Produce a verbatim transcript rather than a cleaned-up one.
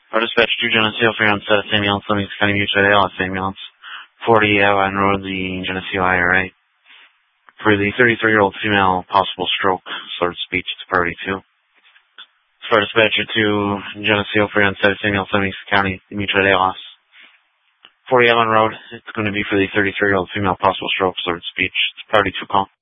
Our dispatch to Geneseo Fair on set of Saint Mills, Lemings County Mutual Aid, Saint Mills, forty Avon Road, the Geneseo I R A. For the thirty-three-year-old female, possible stroke, slurred speech, it's priority two. For dispatcher to Geneseo Fair on set of Saint Mills, Lemings County Mutual Aid loss. forty Avon Road, it's going to be for the thirty-three-year-old female, possible stroke, slurred speech, it's priority two call.